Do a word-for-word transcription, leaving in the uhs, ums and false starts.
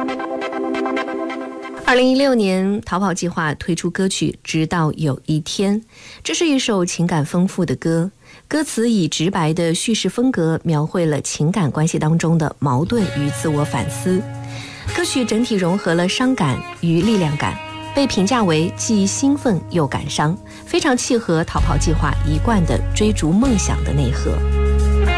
二零一六年，逃跑计划推出歌曲《直到有一天》，这是一首情感丰富的歌，歌词以直白的叙事风格描绘了情感关系当中的矛盾与自我反思。歌曲整体融合了伤感与力量感，被评价为既兴奋又感伤，非常契合逃跑计划一贯的追逐梦想的内核。